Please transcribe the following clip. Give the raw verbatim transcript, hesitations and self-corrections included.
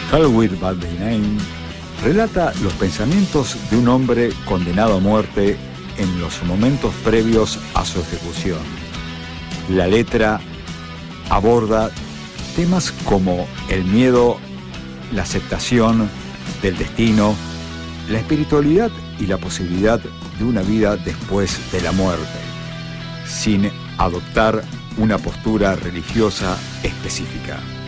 Hell with Bad Name relata los pensamientos de un hombre condenado a muerte en los momentos previos a su ejecución. La letra aborda temas como el miedo, la aceptación del destino, la espiritualidad y la posibilidad de una vida después de la muerte, sin adoptar una postura religiosa específica.